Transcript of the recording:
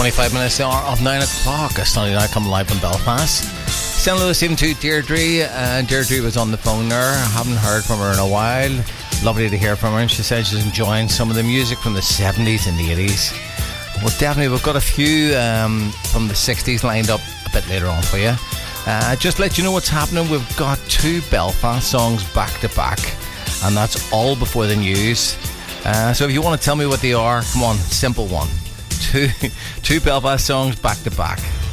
25 minutes of 9 o'clock. A Sunday night come live from Belfast. Send Lewis even to Deirdre. Deirdre was on the phone there. Haven't heard from her in a while. Lovely to hear from her. And she said she's enjoying some of the music from the 70s and the 80s. Well, definitely, we've got a few from the 60s lined up a bit later on for you. Just let you know what's happening. We've got 2 Belfast songs back to back, and that's all before the news. So if you want to tell me what they are, come on, simple one. Two Belfast songs back to back.